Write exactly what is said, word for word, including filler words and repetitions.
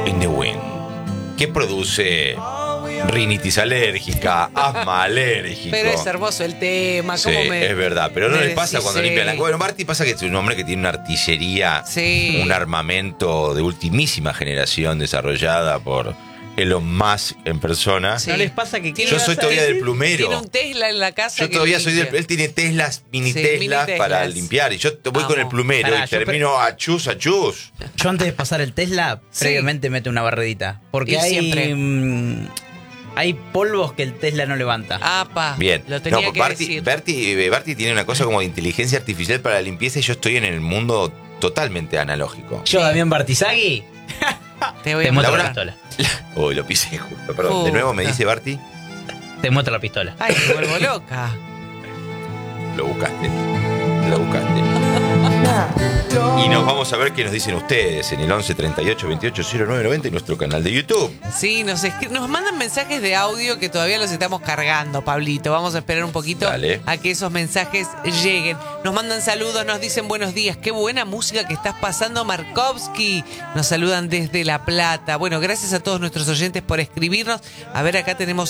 in the Wind. ¿Qué produce rinitis alérgica, asma alérgico? Pero es hermoso el tema. Sí, ¿cómo me, es verdad. Pero no me le pasa decís, cuando sí. limpian la... Bueno, Barty pasa que es un hombre que tiene una artillería, Sí. un armamento de ultimísima generación desarrollada por Elon Musk en persona. Sí. ¿No les pasa que Tiene Yo una- soy todavía del plumero. Tiene un Tesla en la casa. Yo que todavía lo soy del... limpia. Él tiene Teslas, mini Sí, Teslas mini para Teslas. limpiar. Y yo voy Amo. con el plumero Pará, y yo termino a chus, a chus. Yo antes de pasar el Tesla, Sí. previamente mete una barredita. Porque Y hay, siempre. mm, hay polvos que el Tesla no levanta. Apa. Bien. Lo tenía no, que Barty, decir. Barty, eh, Barty tiene una cosa como de inteligencia artificial para la limpieza y yo estoy en el mundo totalmente analógico. Yo, Damián Bartizagui, Te voy a te muestro Laura. la pistola. Uy, lo pisé justo, perdón. De nuevo me Puta. dice Barty, Te muestro la pistola. Ay, me vuelvo loca. lo buscaste. Lo buscaste. Y nos vamos a ver qué nos dicen ustedes en el once treinta y ocho veintiocho cero nueve noventa y nuestro canal de YouTube. Sí, nos, escri- nos mandan mensajes de audio que todavía los estamos cargando, Pablito. Vamos a esperar un poquito Dale. a que esos mensajes lleguen. Nos mandan saludos, nos dicen buenos días. Qué buena música que estás pasando, Markovsky. Nos saludan desde La Plata. Bueno, gracias a todos nuestros oyentes por escribirnos. A ver, acá tenemos